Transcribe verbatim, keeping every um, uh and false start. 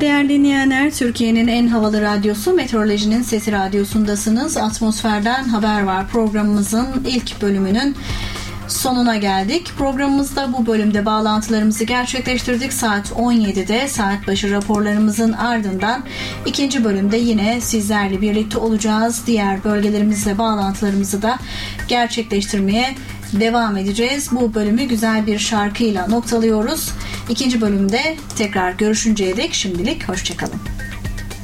Değerli dinleyenler, Türkiye'nin en havalı radyosu Meteorolojinin Sesi Radyosu'ndasınız. Atmosferden Haber Var programımızın ilk bölümünün sonuna geldik. Programımızda bu bölümde bağlantılarımızı gerçekleştirdik. Saat on yedide saat başı raporlarımızın ardından ikinci bölümde yine sizlerle birlikte olacağız. Diğer bölgelerimizle bağlantılarımızı da gerçekleştirmeye devam edeceğiz. Bu bölümü güzel bir şarkıyla noktalıyoruz. İkinci bölümde tekrar görüşünceye dek şimdilik hoşçakalın.